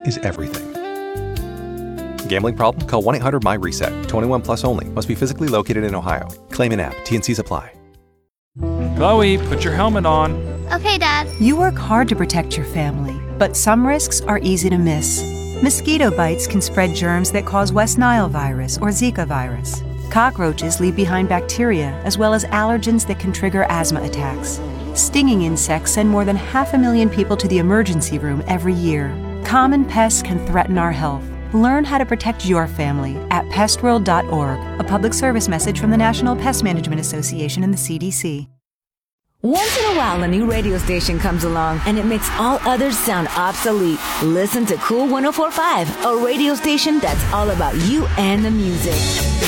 is everything. Gambling problem? Call 1-800-MY-RESET. 21 plus only. Must be physically located in Ohio. Claim in app. T&Cs apply. Chloe, put your helmet on. Okay, Dad. You work hard to protect your family, but some risks are easy to miss. Mosquito bites can spread germs that cause West Nile virus or Zika virus. Cockroaches leave behind bacteria as well as allergens that can trigger asthma attacks. Stinging insects send more than 500,000 people to the emergency room every year. Common pests can threaten our health. Learn how to protect your family at pestworld.org, a public service message from the National Pest Management Association and the CDC. Once in a while, a new radio station comes along and it makes all others sound obsolete. Listen to Cool 104.5, a radio station that's all about you and the music.